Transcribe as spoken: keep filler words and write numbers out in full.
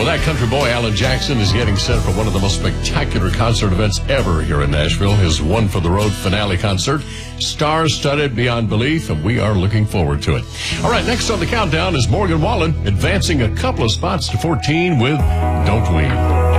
Well, that country boy, Alan Jackson, is getting set for one of the most spectacular concert events ever here in Nashville. His One for the Road finale concert, star-studded beyond belief, and we are looking forward to it. All right, next on the countdown is Morgan Wallen, advancing a couple of spots to fourteen with Don't We.